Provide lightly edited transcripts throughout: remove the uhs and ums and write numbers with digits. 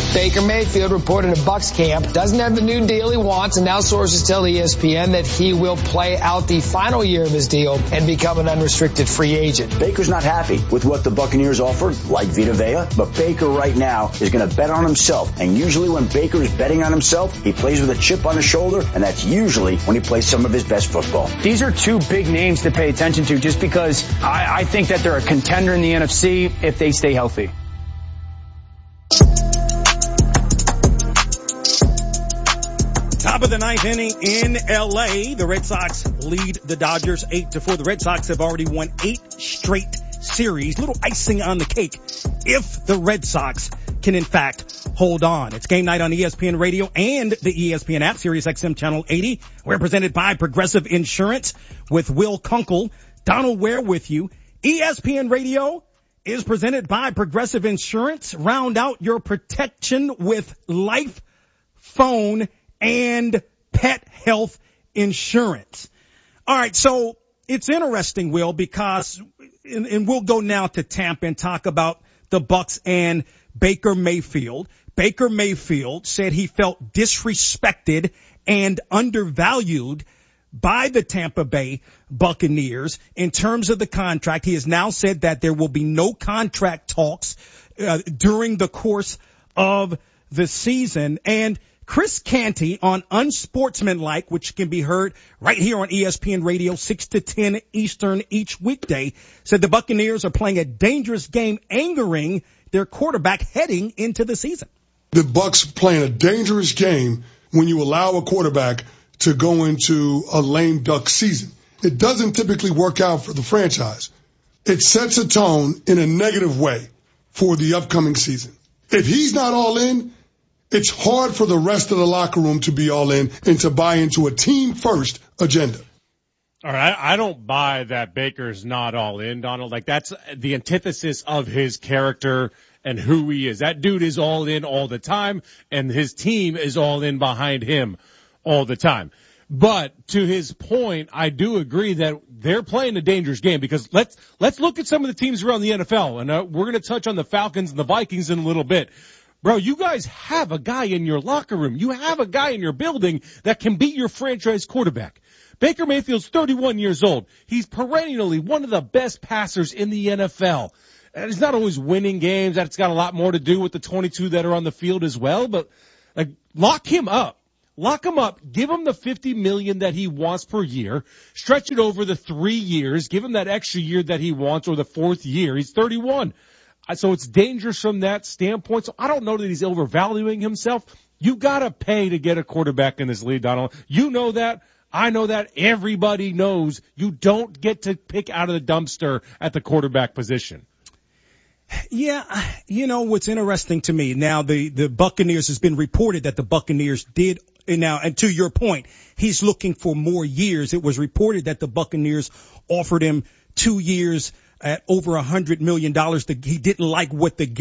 Baker Mayfield reported at Bucs camp doesn't have the new deal he wants, and now sources tell ESPN that he will play out the final year of his deal and become an unrestricted free agent. Baker's not happy with what the Buccaneers offered, like Vita Vea, but Baker right now is going to bet on himself. And usually when Baker is betting on himself, he plays with a chip on his shoulder, and that's usually when he plays some of his best football. These are two big names to pay attention to just because I think that they're a contender in the NFC if they stay healthy. Top of the ninth inning in L.A. The Red Sox lead the Dodgers 8-4. The Red Sox have already won 8 straight series. Little icing on the cake if the Red Sox can in fact hold on. It's game night on ESPN Radio and the ESPN app, Sirius XM Channel 80. We're presented by Progressive Insurance with Will Kunkel. Donald Ware with you. ESPN Radio is presented by Progressive Insurance. Round out your protection with life, phone, and pet health insurance. All right, so it's interesting, Will, because and we'll go now to Tampa and talk about the Bucs and Baker Mayfield. Baker Mayfield said he felt disrespected and undervalued by the Tampa Bay Buccaneers in terms of the contract. He has now said that there will be no contract talks during the course of the season. And Chris Canty on Unsportsmanlike, which can be heard right here on ESPN Radio, 6 to 10 Eastern each weekday, said the Buccaneers are playing a dangerous game, angering their quarterback heading into the season. The Bucs playing a dangerous game when you allow a quarterback to go into a lame duck season. It doesn't typically work out for the franchise. It sets a tone in a negative way for the upcoming season. If he's not all in, it's hard for the rest of the locker room to be all in and to buy into a team-first agenda. All right, I don't buy that Baker's not all in, Donald. Like, that's the antithesis of his character and who he is. That dude is all in all the time, and his team is all in behind him all the time. But to his point, I do agree that they're playing a dangerous game because let's look at some of the teams around the NFL, and we're going to touch on the Falcons and the Vikings in a little bit. Bro, you guys have a guy in your locker room. You have a guy in your building that can be your franchise quarterback. Baker Mayfield's 31 years old. He's perennially one of the best passers in the NFL. And he's not always winning games. That's got a lot more to do with the 22 that are on the field as well. But lock him up. Lock him up. Give him the $50 million that he wants per year. Stretch it over the 3 years. Give him that extra year that he wants, or the 4th year. He's 31. So it's dangerous from that standpoint. So I don't know that he's overvaluing himself. You gotta pay to get a quarterback in this league, Donald. You know that. I know that. Everybody knows you don't get to pick out of the dumpster at the quarterback position. Yeah, you know what's interesting to me now, the Buccaneers, has been reported that the Buccaneers did now, and to your point, he's looking for more years. It was reported that the Buccaneers offered him 2 years at over $100 million. He didn't like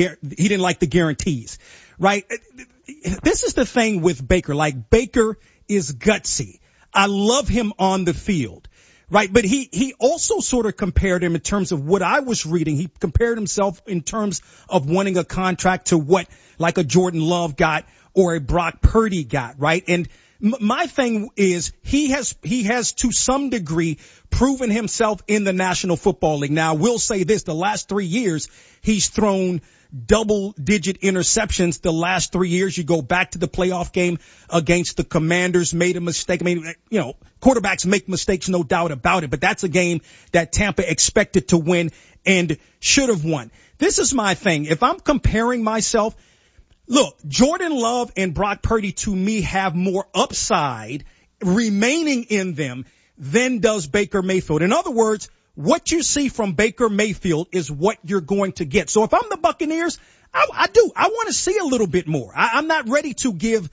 the guarantees, right? This is the thing with Baker. Like, Baker is gutsy. I love him on the field, right? But he also sort of compared him in terms of what I was reading. He compared himself in terms of wanting a contract to what like a Jordan Love got or a Brock Purdy got, right? And my thing is he has to some degree proven himself in the National Football League. Now, I will say this, the last 3 years, he's thrown double-digit interceptions the last 3 years. You go back to the playoff game against the Commanders, made a mistake. I mean, you know, quarterbacks make mistakes, no doubt about it, but that's a game that Tampa expected to win and should have won. This is my thing. If I'm comparing myself, look, Jordan Love and Brock Purdy, to me, have more upside remaining in them than does Baker Mayfield. In other words, what you see from Baker Mayfield is what you're going to get. So if I'm the Buccaneers, I want to see a little bit more. I'm not ready to give,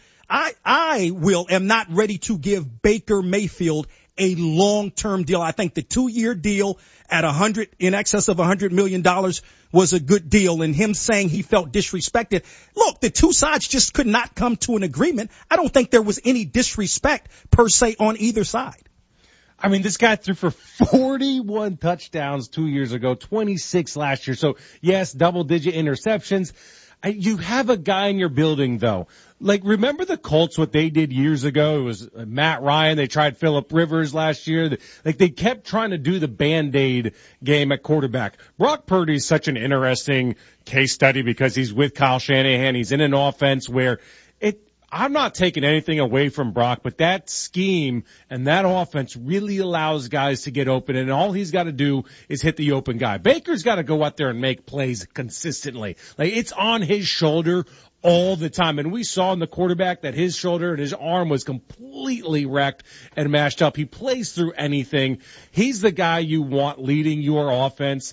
am not ready to give Baker Mayfield a long-term deal. I think the 2-year deal at in excess of $100 million was a good deal, and him saying he felt disrespected. Look, the two sides just could not come to an agreement. I don't think there was any disrespect per se on either side. I mean, this guy threw for 41 touchdowns 2 years ago, 26 last year. So yes, double-digit interceptions. You have a guy in your building, though. Like, remember the Colts, what they did years ago? It was Matt Ryan. They tried Phillip Rivers last year. Like, they kept trying to do the Band-Aid game at quarterback. Brock Purdy is such an interesting case study because he's with Kyle Shanahan. He's in an offense where I'm not taking anything away from Brock, but that scheme and that offense really allows guys to get open, and all he's got to do is hit the open guy. Baker's got to go out there and make plays consistently. Like, it's on his shoulder all the time. And we saw in the quarterback that his shoulder and his arm was completely wrecked and mashed up. He plays through anything. He's the guy you want leading your offense.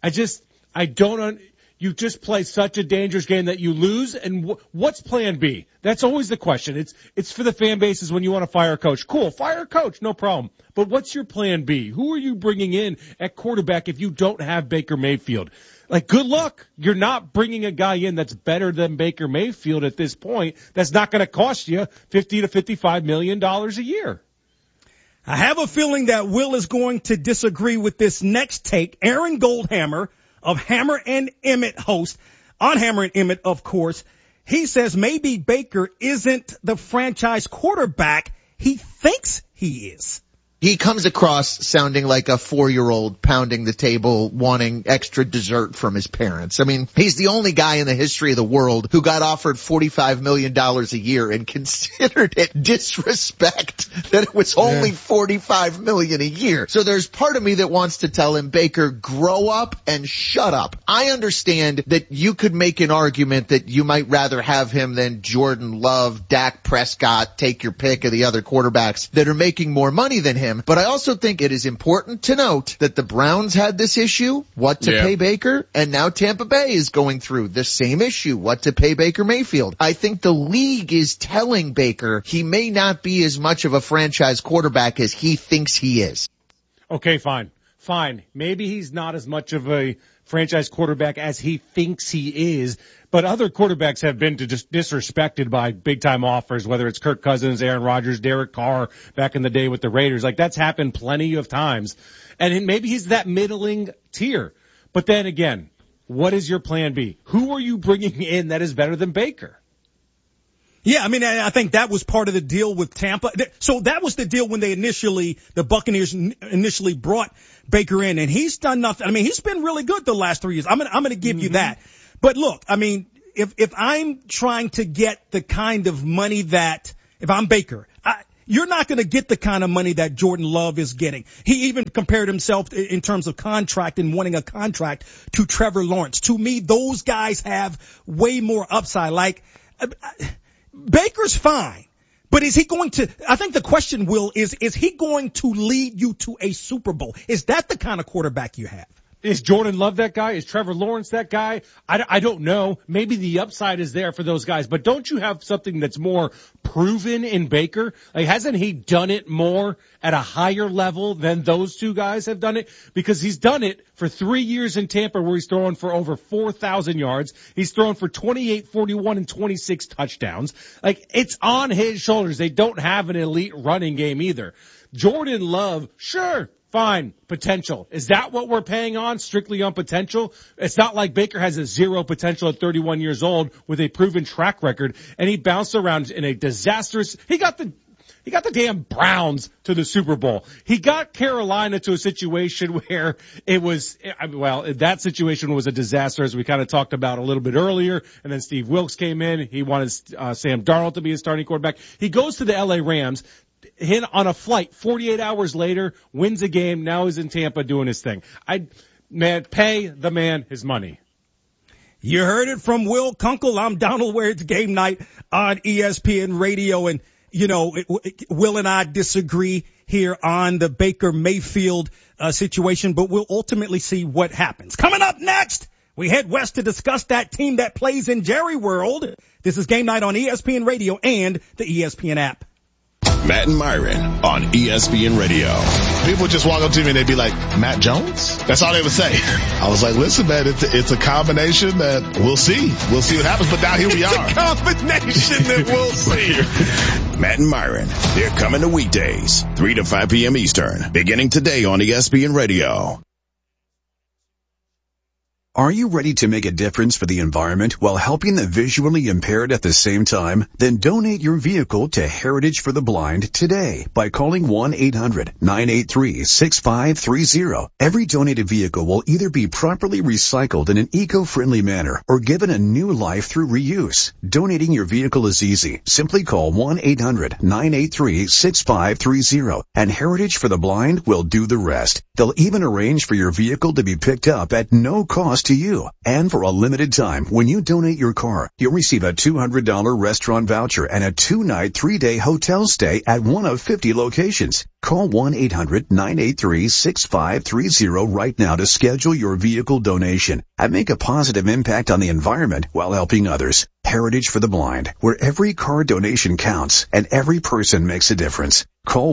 You just play such a dangerous game that you lose. And what's plan B? That's always the question. It's for the fan bases when you want to fire a coach. Cool. Fire a coach. No problem. But what's your plan B? Who are you bringing in at quarterback if you don't have Baker Mayfield? Like, good luck. You're not bringing a guy in that's better than Baker Mayfield at this point. That's not going to cost you $50 to $55 million a year. I have a feeling that Will is going to disagree with this next take. Aaron Goldhammer of Hammer and Emmett host on Hammer and Emmett, of course. He says maybe Baker isn't the franchise quarterback he thinks he is. He comes across sounding like a 4-year-old pounding the table, wanting extra dessert from his parents. I mean, he's the only guy in the history of the world who got offered $45 million a year and considered it disrespect that it was only $45 million a year. So there's part of me that wants to tell him, Baker, grow up and shut up. I understand that you could make an argument that you might rather have him than Jordan Love, Dak Prescott, take your pick of the other quarterbacks that are making more money than him. But I also think it is important to note that the Browns had this issue, what to pay Baker, and now Tampa Bay is going through the same issue, what to pay Baker Mayfield. I think the league is telling Baker he may not be as much of a franchise quarterback as he thinks he is. Okay, fine. Maybe he's not as much of a franchise quarterback as he thinks he is, but other quarterbacks have been just disrespected by big-time offers, whether it's Kirk Cousins, Aaron Rodgers, Derek Carr back in the day with the Raiders. Like, that's happened plenty of times. And maybe he's that middling tier. But then again, what is your plan B? Who are you bringing in that is better than Baker? Yeah, I mean, I think that was part of the deal with Tampa. So that was the deal when the Buccaneers initially brought Baker in, and he's done nothing. I mean, he's been really good the last 3 years. I'm going to give you that. But look, I mean, if I'm trying to get the kind of money that, if I'm Baker, you're not going to get the kind of money that Jordan Love is getting. He even compared himself in terms of contract and wanting a contract to Trevor Lawrence. To me, those guys have way more upside. Like, Baker's fine, but is he going to, I think the question, Will, is he going to lead you to a Super Bowl? Is that the kind of quarterback you have? Is Jordan Love that guy? Is Trevor Lawrence that guy? I don't know. Maybe the upside is there for those guys, but don't you have something that's more proven in Baker? Like, hasn't he done it more at a higher level than those two guys have done it? Because he's done it for 3 years in Tampa where he's thrown for over 4,000 yards. He's thrown for 28, 41, and 26 touchdowns. Like, it's on his shoulders. They don't have an elite running game either. Jordan Love, sure. Fine. Potential. Is that what we're paying on? Strictly on potential? It's not like Baker has a zero potential at 31 years old with a proven track record, and he bounced around in a disastrous, he got the damn Browns to the Super Bowl. He got Carolina to a situation where it was, that situation was a disaster, as we kind of talked about a little bit earlier. And then Steve Wilkes came in. He wanted Sam Darnold to be his starting quarterback. He goes to the LA Rams. Hit on a flight 48 hours later, wins a game. Now he's in Tampa doing his thing. Pay the man his money. You heard it from Will Kunkel. I'm Donald Ware. It's game night on ESPN Radio. And, you know, Will and I disagree here on the Baker Mayfield situation, but we'll ultimately see what happens. Coming up next, we head west to discuss that team that plays in Jerry World. This is game night on ESPN Radio and the ESPN app. Matt and Myron on ESPN Radio. People just walk up to me and they'd be like, Matt Jones? That's all they would say. I was like, listen, man, it's a combination that we'll see. We'll see what happens, but now here we are. It's a combination that we'll see. Matt and Myron, they're coming to weekdays, 3 to 5 p.m. Eastern, beginning today on ESPN Radio. Are you ready to make a difference for the environment while helping the visually impaired at the same time? Then donate your vehicle to Heritage for the Blind today by calling 1-800-983-6530. Every donated vehicle will either be properly recycled in an eco-friendly manner or given a new life through reuse. Donating your vehicle is easy. Simply call 1-800-983-6530 and Heritage for the Blind will do the rest. They'll even arrange for your vehicle to be picked up at no cost to you. And for a limited time, when you donate your car, you'll receive a $200 restaurant voucher and a 2-night, 3-day hotel stay at one of 50 locations. Call 1-800-983-6530 right now to schedule your vehicle donation and make a positive impact on the environment while helping others. Heritage for the Blind, where every car donation counts and every person makes a difference. Call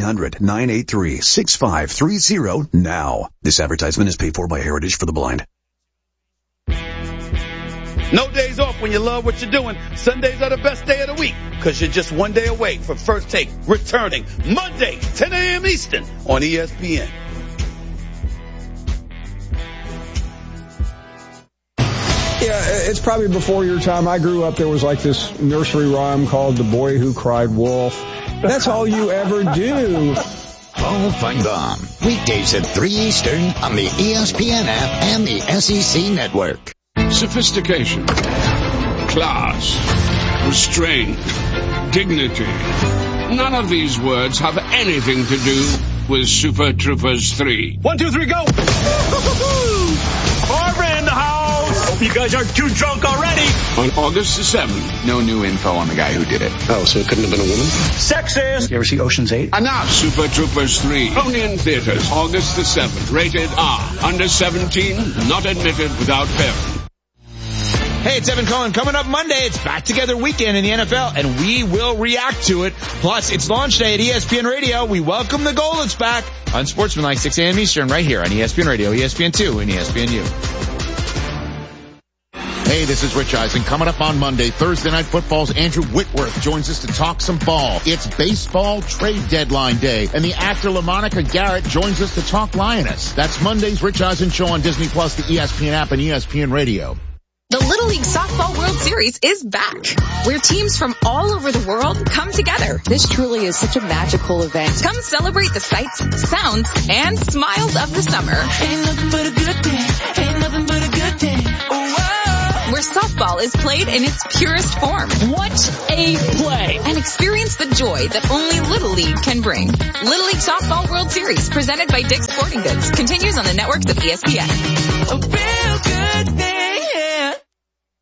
1-800-983-6530 now. This advertisement is paid for by Heritage for the Blind. No days off when you love what you're doing. Sundays are the best day of the week because you're just one day away from First Take returning Monday, 10 a.m. Eastern on ESPN. Yeah, it's probably before your time. I grew up, there was like this nursery rhyme called The Boy Who Cried Wolf. That's all you ever do. Wolf and Gone. Weekdays at 3 Eastern on the ESPN app and the SEC network. Sophistication, class, restraint, dignity. None of these words have anything to do with Super Troopers 3. 1, 2, 3, go! Barbara in the house! Hope you guys aren't too drunk already! On August the 7th. No new info on the guy who did it. Oh, so it couldn't have been a woman? Sexist! You ever see Ocean's 8? Enough! Super Troopers 3. Only in theaters. August the 7th. Rated R. Under 17. Not admitted without parent. Hey, it's Evan Cohen. Coming up Monday, it's Back Together Weekend in the NFL, and we will react to it. Plus, it's launch day at ESPN Radio. We welcome the Goldens back on Sportsmanlike, 6 a.m. Eastern, right here on ESPN Radio, ESPN2, and ESPNU. Hey, this is Rich Eisen. Coming up on Monday, Thursday Night Football's Andrew Whitworth joins us to talk some ball. It's baseball trade deadline day, and the actor LaMonica Garrett joins us to talk Lioness. That's Monday's Rich Eisen Show on Disney+, the ESPN app, and ESPN Radio. The Little League Softball World Series is back, where teams from all over the world come together. This truly is such a magical event. Come celebrate the sights, sounds, and smiles of the summer. Ain't nothing but a good day. Ain't nothing but a good day. Where softball is played in its purest form. What a play! And experience the joy that only Little League can bring. Little League Softball World Series, presented by Dick's Sporting Goods, continues on the networks of ESPN. A real good day.